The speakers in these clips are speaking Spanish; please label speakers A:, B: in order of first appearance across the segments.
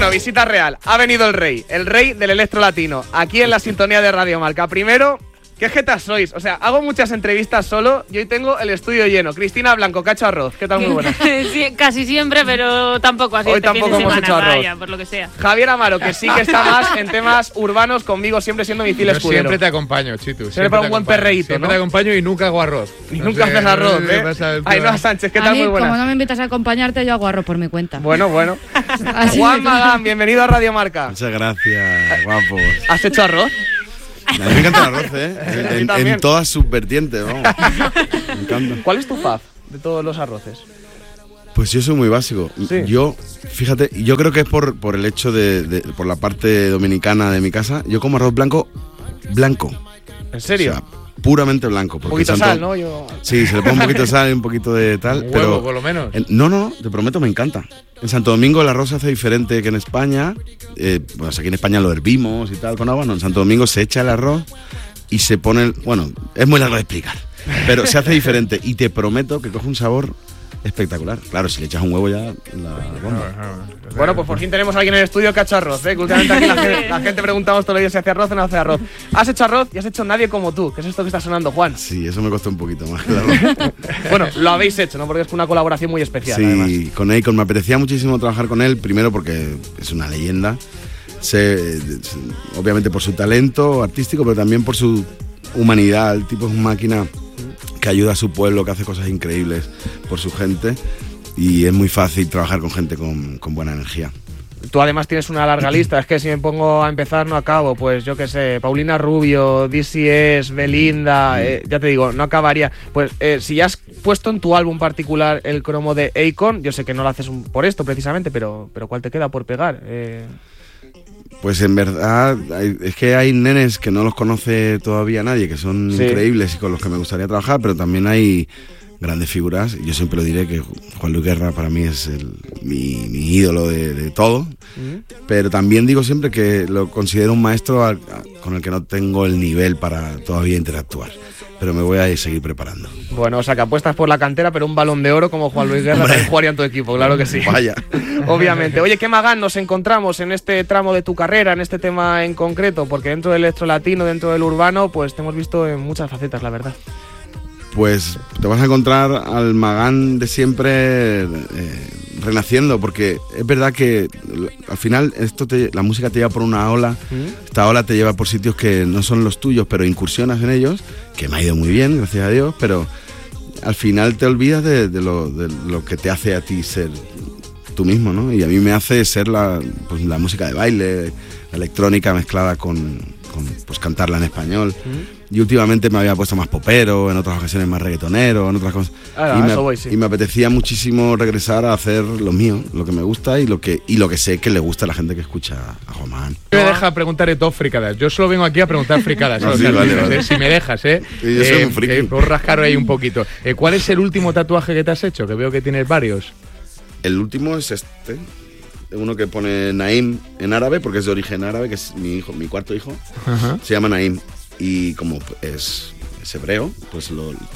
A: Bueno, visita real. Ha venido el rey del electro latino, aquí en la sintonía de Radio Marca. Primero, ¿qué jetas sois? O sea, hago muchas entrevistas solo y hoy tengo el estudio lleno. Cristina Blanco, Cacho Arroz, ¿qué tal? Muy buenas.
B: Sí, casi siempre, pero tampoco así.
A: Hoy tampoco hemos hecho arroz.
B: Vaya, por lo que sea.
A: Javier Amaro, que sí que está más en temas urbanos conmigo, siempre siendo mi fiel escudero.
C: Siempre te acompaño, Chitu.
A: Siempre para un buen perreíto,
C: siempre
A: ¿no?
C: te acompaño y nunca hago arroz.
A: Y nunca haces arroz, ¿eh? Ainhoa Sánchez, ¿qué tal? Muy buenas.
D: Como no me invitas a acompañarte, yo hago arroz por mi cuenta.
A: Bueno. Juan Magán, bienvenido a Radio Marca.
E: Muchas gracias, guapos.
A: ¿Has hecho arroz?
E: A mí me encanta el arroz, ¿eh? En todas sus vertientes, vamos. Me encanta.
A: ¿Cuál es tu faz de todos los arroces?
E: Pues yo soy muy básico.
A: Sí.
E: Yo, fíjate, yo creo que es por el hecho por la parte dominicana de mi casa. Yo como arroz blanco.
A: ¿En serio?
E: O sea, puramente blanco.
A: Un poquito de sal, ¿no?
E: Sí, se le pone un poquito de sal y un poquito de tal.
C: Un
E: pero
C: huevo, por lo menos.
E: No, te prometo, me encanta. En Santo Domingo el arroz se hace diferente que en España. Pues aquí en España lo hervimos y tal con agua. No, en Santo Domingo se echa el arroz y se pone... Bueno, es muy largo de explicar, pero se hace diferente y te prometo que coge un sabor espectacular. Claro, si le echas un huevo ya la bomba.
A: Bueno, pues por fin tenemos a alguien en el estudio que ha hecho arroz, ¿eh? Que últimamente aquí la gente preguntamos todos los días si hace arroz o no hace arroz. Has hecho arroz y has hecho Nadie como tú, que es esto que está sonando, Juan.
E: Sí, eso me costó un poquito más, claro.
A: Bueno, lo habéis hecho, ¿no? Porque es una colaboración muy especial,
E: sí,
A: además.
E: Con Akon me apetecía muchísimo trabajar con él, primero porque es una leyenda, obviamente por su talento artístico, pero también por su humanidad. El tipo es una máquina que ayuda a su pueblo, que hace cosas increíbles por su gente, y es muy fácil trabajar con gente con buena energía.
A: Tú además tienes una larga lista, es que si me pongo a empezar no acabo, pues yo qué sé, Paulina Rubio, DCS, Belinda, ya te digo, no acabaría. Pues si ya has puesto en tu álbum particular el cromo de Akon, yo sé que no lo haces por esto precisamente, pero ¿cuál te queda por pegar?
E: Pues en verdad, es que hay nenes que no los conoce todavía nadie, que son increíbles y con los que me gustaría trabajar, pero también hay grandes figuras. Yo siempre lo diré que Juan Luis Guerra para mí es mi ídolo de todo, pero también digo siempre que lo considero un maestro con el que no tengo el nivel para todavía interactuar, pero me voy a seguir preparando.
A: Bueno, o sea que apuestas por la cantera, pero un Balón de Oro como Juan Luis Guerra también jugaría en tu equipo, claro que sí.
E: Vaya.
A: Obviamente. Oye, ¿qué Magán nos encontramos en este tramo de tu carrera, en este tema en concreto? Porque dentro del electro latino, dentro del urbano, pues te hemos visto en muchas facetas, la verdad.
E: Pues te vas a encontrar al Magán de siempre renaciendo, porque es verdad que al final la música te lleva por una ola, esta ola te lleva por sitios que no son los tuyos, pero incursionas en ellos, que me ha ido muy bien, gracias a Dios, pero al final te olvidas de lo que te hace a ti ser tú mismo, ¿no? Y a mí me hace ser la música de baile, la electrónica mezclada con pues cantarla en español. Y últimamente me había puesto más popero, en otras ocasiones más reggaetonero, en otras cosas. Y me apetecía muchísimo regresar a hacer lo mío, lo que me gusta y lo que sé que le gusta a la gente que escucha a Juan Magán.
C: Me deja preguntarle dos fricadas. Yo solo vengo aquí a preguntar fricadas.
E: Sí, vale.
C: Si me dejas, ¿eh?
E: Sí, yo soy un friki.
C: Por rascar ahí un poquito. ¿Cuál es el último tatuaje que te has hecho? Que veo que tienes varios.
E: El último es uno que pone Naim en árabe, porque es de origen árabe, que es mi cuarto hijo. Ajá. Se llama Naim. Y como es hebreo, pues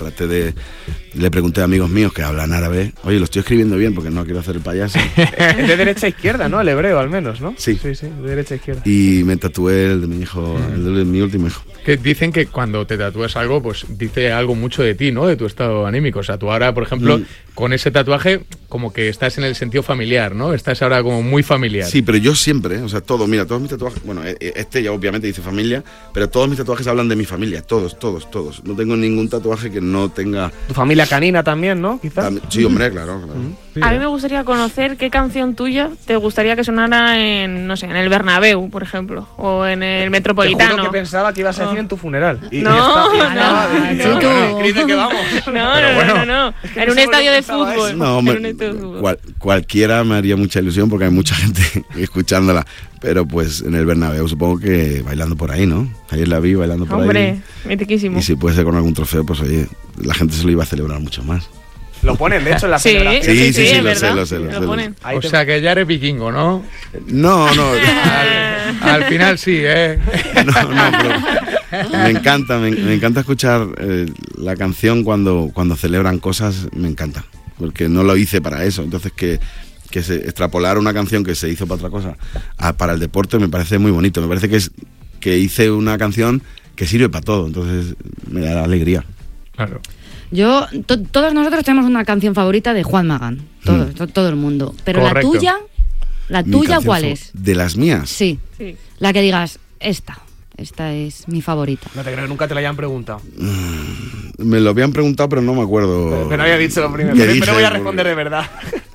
E: le pregunté a amigos míos que hablan árabe, oye, lo estoy escribiendo bien porque no quiero hacer el payaso.
A: Es de derecha a izquierda, ¿no? El hebreo, al menos, ¿no?
E: Sí,
A: de derecha a izquierda.
E: Y me tatué el de mi hijo, el de mi último hijo.
C: Que dicen que cuando te tatúas algo, pues dice algo mucho de ti, ¿no? De tu estado anímico. O sea, tú ahora, por ejemplo, con ese tatuaje, como que estás en el sentido familiar, ¿no? Estás ahora como muy familiar.
E: Sí, pero yo siempre, o sea, todos mis tatuajes, bueno, este ya obviamente dice familia, pero todos mis tatuajes hablan de mi familia, todos. No tengo ningún tatuaje que no tenga...
A: Tu familia canina también, ¿no? Quizás.
E: Sí, hombre, claro.
B: Sí, a mí me gustaría conocer qué canción tuya te gustaría que sonara en, no sé, en el Bernabéu, por ejemplo, o en el Metropolitano.
A: Te juro que pensaba que ibas a decir en tu funeral.
B: No.
A: Que vamos.
B: No. En un estadio de fútbol.
E: No, cualquiera me haría mucha ilusión porque hay mucha gente escuchándola. Pero pues en el Bernabéu supongo que bailando por ahí, ¿no? Ayer la vi bailando por ahí.
B: Hombre, mitiquísimo.
E: Y si puede ser con algún trofeo, pues oye, la gente se lo iba a celebrar mucho más.
A: Lo ponen, de hecho, en la celebración.
E: Sí,
B: lo
E: sé.
C: O sea que ya eres vikingo, ¿no?
E: No.
C: Al final sí, ¿eh?
E: No, pero me encanta escuchar la canción cuando celebran cosas, me encanta. Porque no lo hice para eso. Entonces que que se extrapolar una canción que se hizo para otra cosa para el deporte me parece muy bonito. Me parece que hice una canción que sirve para todo, entonces me da alegría.
C: Claro.
D: Todos nosotros tenemos una canción favorita de Juan Magán, todo el mundo. Pero
C: Correcto.
D: ¿la tuya cuál es?
E: ¿De las mías?
D: Sí, la que digas, esta es mi favorita.
A: No te creo que nunca te la hayan preguntado.
E: Me lo habían preguntado, pero no me acuerdo.
A: Pero había dicho lo primero. Pero voy a responder de verdad.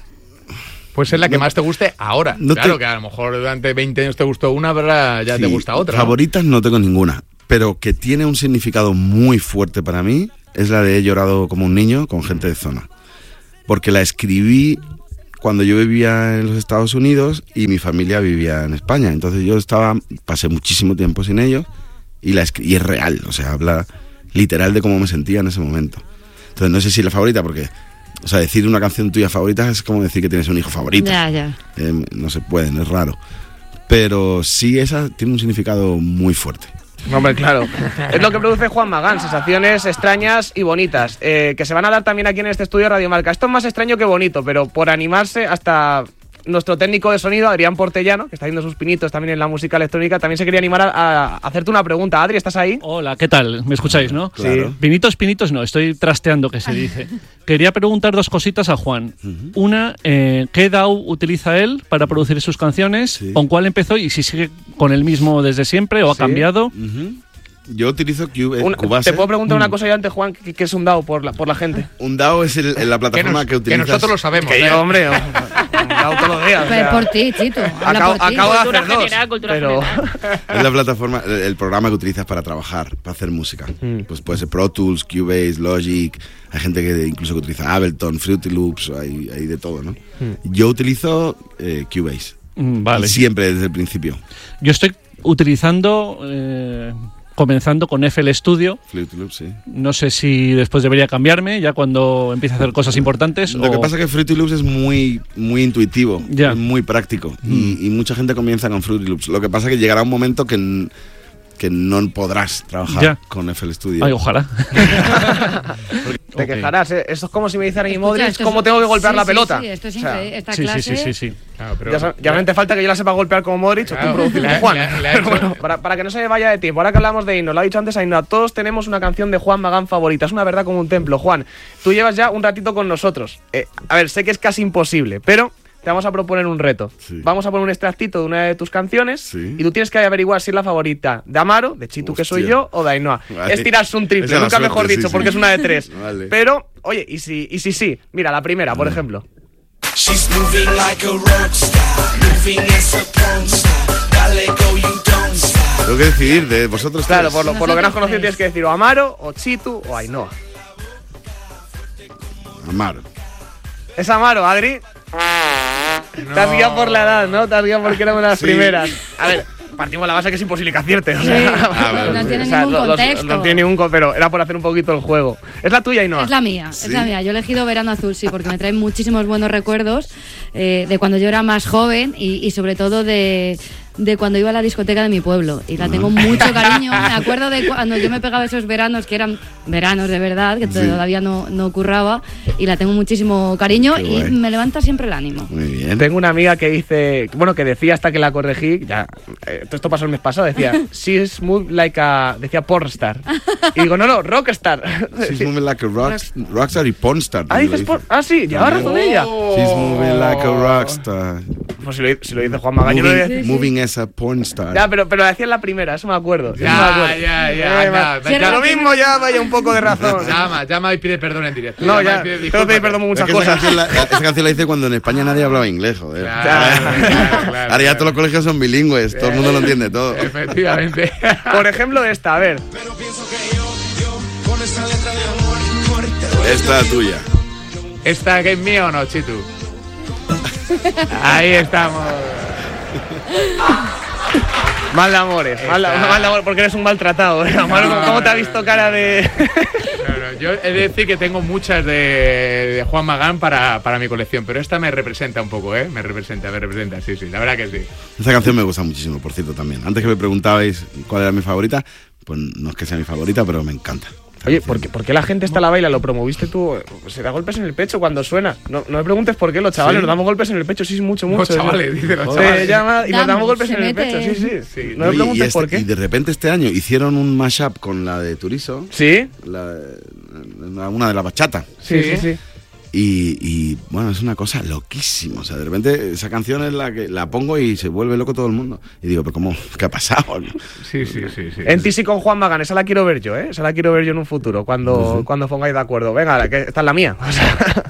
C: Pues es la que más te guste ahora. Claro que a lo mejor durante 20 años te gustó una, pero ahora ya te gusta otra.
E: Favoritas no tengo ninguna, pero que tiene un significado muy fuerte para mí es la de He llorado como un niño con gente de zona. Porque la escribí cuando yo vivía en los Estados Unidos y mi familia vivía en España. Entonces pasé muchísimo tiempo sin ellos y es real, o sea, habla literal de cómo me sentía en ese momento. Entonces no sé si es la favorita porque... O sea, decir una canción tuya favorita es como decir que tienes un hijo favorito.
D: Ya.
E: No se pueden, es raro. Pero sí, esa tiene un significado muy fuerte.
A: Hombre, claro. Es lo que produce Juan Magán, sensaciones extrañas y bonitas, que se van a dar también aquí en este estudio Radio Marca. Esto es más extraño que bonito, pero por animarse hasta... Nuestro técnico de sonido, Adrián Portellano, que está haciendo sus pinitos también en la música electrónica, también se quería animar a hacerte una pregunta. Adri, ¿estás ahí?
F: Hola, ¿qué tal? ¿Me escucháis, no?
E: Claro.
F: Pinitos no, estoy trasteando, que se dice. Quería preguntar 2 cositas a Juan. Una, ¿qué DAW utiliza él para producir sus canciones?
E: Sí.
F: ¿Con cuál empezó y si sigue con el mismo desde siempre o ha cambiado?
E: Yo utilizo Cubase.
A: ¿Te puedo preguntar una cosa yo antes, Juan? ¿Qué es un DAW por la gente?
E: Un DAW es la plataforma que utilizas.
C: Que nosotros lo sabemos.
A: Que yo, hombre, un DAW todos los días.
D: Pues por ti, Chito.
A: Acabo de hacer dos,
B: Cultura
A: pero...
B: general.
E: Es la plataforma, el programa que utilizas para trabajar, para hacer música. Pues puede ser Pro Tools, Cubase, Logic. Hay gente que incluso que utiliza Ableton, Fruity Loops, hay de todo, ¿no? Yo utilizo Cubase.
F: Vale.
E: Siempre desde el principio.
F: Yo estoy utilizando... comenzando con FL Studio.
E: Fruity Loops, sí.
F: No sé si después debería cambiarme ya cuando empiece a hacer cosas importantes.
E: Lo que pasa es que Fruity Loops es muy intuitivo, es muy práctico y mucha gente comienza con Fruity Loops. Lo que pasa es que llegará un momento que no podrás trabajar con FL Studio.
F: Ay, ojalá.
A: Te quejarás, ¿eh? Esto es como si me dice a mí, Modric,
D: Esto
A: ¿cómo tengo que golpear la pelota?
D: Sí, esto es
A: O sea,
D: increíble. Esta clase...
F: Sí.
C: Claro, pero
A: Ya me falta que yo la sepa golpear como Modric o tú producir como Juan. Pero bueno, para que no se me vaya de tiempo, ahora que hablamos de himnos, lo ha dicho antes Ainhoa, todos tenemos una canción de Juan Magán favorita, es una verdad como un templo. Juan, tú llevas ya un ratito con nosotros. A ver, sé que es casi imposible, pero te vamos a proponer un reto.
E: Sí.
A: Vamos a poner un extractito de una de tus canciones y tú tienes que averiguar si es la favorita de Amaro, de Chitu, que soy yo, o de Ainhoa.
E: Vale.
A: Es tirarse un triple,
E: Esa es la
A: nunca
E: suerte,
A: mejor dicho,
E: sí.
A: porque es una de 3.
E: Vale.
A: Pero, oye, y si, mira, la primera, por ejemplo.
G: She's moving like a rockstar, moving as a porn star. Dale go, you don't stop.
E: Tengo que decidir de vosotros
A: Claro,
E: tres.
A: por lo que no has conocido tienes que decir o Amaro, o Chitu, o Ainhoa.
E: Amaro.
A: ¿Es Amaro, Adri? Te has guiado por la edad, ¿no? Te has guiado porque era una de las primeras. A ver, partimos de la base que es imposible que acierte. O sea,
D: no tiene
A: o sea,
D: ningún contexto.
A: No tiene ningún pero era por hacer un poquito el juego. ¿Es la tuya, Ainhoa?
D: Es la mía. Yo he elegido Verano Azul, sí, porque me trae muchísimos buenos recuerdos de cuando yo era más joven y sobre todo de cuando iba a la discoteca de mi pueblo. Y la tengo mucho cariño. Me acuerdo de cuando yo me pegaba esos veranos, que eran veranos de verdad, que todavía no curraba. Y la tengo muchísimo cariño
E: Qué
D: y
E: guay.
D: me levanta siempre el ánimo.
E: Muy bien.
A: Tengo una amiga que dice, bueno, que decía hasta que la corregí, ya, esto pasó el mes pasado, decía, she's moved like a, decía pornstar. Y digo, no, rockstar.
E: She's moving like a rockstar y pornstar.
A: Ah, dices sí, lleva razón ella.
E: She's moving like a rockstar.
A: Pues si lo dice Juan Magán, yo lo voy a decir.
E: Moving as a pornstar.
A: Ya, pero la decía en la primera, eso me acuerdo.
C: Ya.
A: Lo mismo ya vaya un poco de razón.
C: Llama y pide perdón en directo.
A: No,
C: Llama
A: ya,
C: y pide
A: tengo que
C: disculpas.
A: pedir perdón por muchas
E: Es que esa
A: cosas.
E: canción la hice cuando en España nadie hablaba inglés, joder.
C: Claro,
E: Ahora ya todos los colegios son bilingües, todo el mundo lo entiende todo.
C: Efectivamente.
A: Por ejemplo, esta, a ver.
G: Pero pienso que yo, con esta letra de amor,
E: Esta es tuya.
C: ¿Esta que es mía o no, Chitu? Ahí estamos.
A: Mal de amores, mal de amores, porque eres un maltratado. Amaro, ¿cómo te ha visto cara de...?
C: No, yo he de decir que tengo muchas de Juan Magán para mi colección, pero esta me representa un poco, ¿eh? Me representa, sí, la verdad que sí.
E: Esta canción me gusta muchísimo, por cierto, también. Antes que me preguntabais cuál era mi favorita, pues no es que sea mi favorita, pero me encanta.
A: Oye, ¿por qué la gente esta la baila? ¿Lo promoviste tú? Se da golpes en el pecho cuando suena. No me preguntes por qué los chavales nos damos golpes en el pecho. Sí, mucho.
C: Los chavales, dice los
A: Joder,
C: chavales.
A: llama y nos damos golpes
D: se
A: en el
D: mete.
A: pecho. Sí. No me preguntes por qué.
E: Y de repente este año hicieron un mashup con la de Turizo,
A: ¿Sí?
E: una de la bachata.
A: Sí.
E: Y bueno, es una cosa loquísima. O sea, de repente esa canción es la que la pongo y se vuelve loco todo el mundo. Y digo, ¿pero cómo? ¿Qué ha pasado?
C: Sí.
A: En TC con Juan Magán, esa la quiero ver yo, ¿eh? Esa la quiero ver yo en un futuro, cuando pongáis de acuerdo. Venga, que esta es la mía. O sea...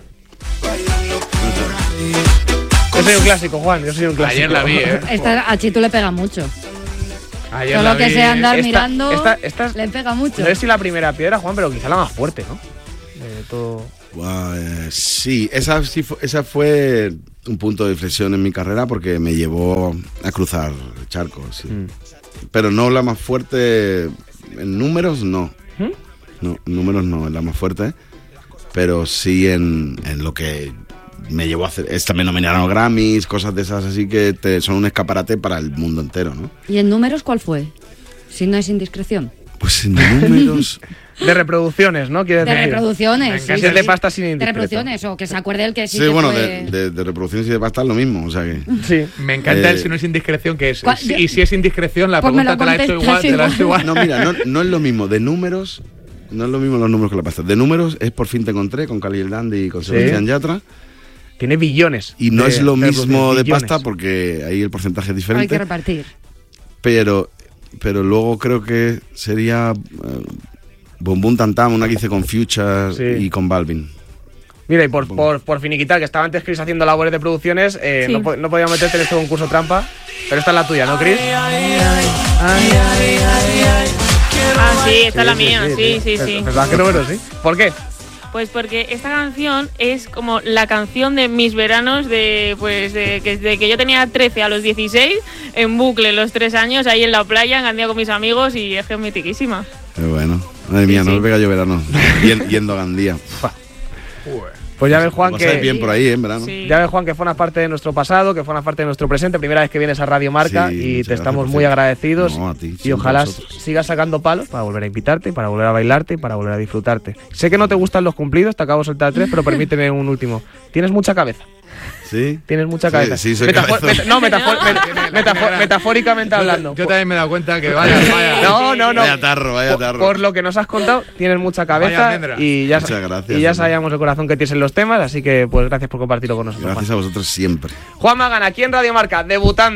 A: Yo soy un clásico, Juan, yo soy un clásico.
C: Ayer la vi, ¿eh?
D: Esta a Chitu le pega mucho.
C: Ayer
D: Todo
C: la
D: lo que
C: vi.
D: sea andar
A: Esta-
D: mirando
A: esta es-
D: le pega mucho.
A: No sé si la primera piedra, Juan, pero quizá la más fuerte, ¿no? De todo...
E: Sí, esa fue un punto de inflexión en mi carrera porque me llevó a cruzar charcos. Sí. Pero no la más fuerte en números, no. No, en números no, es la más fuerte. Pero sí en lo que me llevó a hacer. También nominaron a los Grammys, cosas de esas así que son un escaparate para el mundo entero, ¿no?
D: ¿Y en números cuál fue? Si no es indiscreción.
E: Pues en números.
A: De reproducciones, ¿no? Quieres
D: De
A: decir.
D: reproducciones.
A: Que es de pasta sin
D: De
A: indiscreto.
D: reproducciones, o que se acuerde el que sí,
E: Sí,
D: que
E: bueno,
D: fue...
E: de reproducciones y de pasta es lo mismo, o sea que.
A: Sí.
C: Me encanta el
E: Eh,
C: si no es indiscreción, que es.
D: ¿Cuál-
C: Y si es indiscreción, la
D: Pues me
C: pregunta
D: lo
C: te la he hecho
D: contestas
C: igual, te la he hecho igual.
E: No, mira, no es lo mismo de números, no es lo mismo los números que la pasta. De números es Por fin te encontré con Cali el Dandy y con Sebastián Yatra.
A: Tiene billones.
E: Y no
A: de-
E: es lo
A: de
E: mismo de
A: reproducciones, billones.
E: pasta porque ahí el porcentaje es
D: Hay que
E: diferente.
D: repartir.
E: Pero luego creo que sería Bum Bum Tam Tam, una que hice con Future
A: Sí.
E: y con Balvin.
A: Mira, y por finiquitar, que estaba antes Chris haciendo labores de producciones,
B: Sí.
A: no podía meterte en este concurso trampa, pero esta es la tuya, ¿no, Chris?
B: Ah, sí, esta es la mía, sí.
A: ¿Verdad que no? Pero sí. ¿Por qué?
B: Pues porque esta canción es como la canción de mis veranos desde que yo tenía 13 a los 16, en bucle los 3 años, ahí en la playa, en Gandía con mis amigos, y es que es mitiquísima.
E: Pero bueno, madre mía,
B: Sí,
E: no
B: sí.
E: me pega yo verano. Yendo a Gandía.
A: Pues ya ves, Juan,
E: Lo pasáis
A: que...
E: bien por ahí, en verano.
B: Sí.
A: Ya ves, Juan, que formas parte de nuestro pasado, que formas parte de nuestro presente. Primera vez que vienes a Radio Marca
E: Sí,
A: y
E: muchas
A: te
E: gracias
A: estamos
E: por
A: muy
E: hacer-
A: agradecidos.
E: No, a ti,
A: y
E: siempre
A: ojalá
E: a vosotros.
A: sigas sacando palos para volver a invitarte, para volver a bailarte y para volver a disfrutarte. Sé que no te gustan los cumplidos, te acabo de soltar 3, pero permíteme un último. Tienes mucha cabeza.
E: ¿Sí?
A: Tienes mucha
E: Sí,
A: cabeza.
E: sí, soy cabezón.
A: metafóricamente hablando.
C: Yo también me he dado cuenta que vaya.
A: No.
E: Vaya tarro, vaya tarro.
A: Por lo que nos has contado, tienes mucha cabeza
C: almendra.
A: y ya,
E: Muchas gracias,
A: y ya
E: hombre.
A: sabíamos el corazón que tienes en los temas, así que pues gracias por compartirlo con nosotros.
E: Gracias a vosotros siempre.
A: Juan Magán, aquí en Radio Marca, debutando.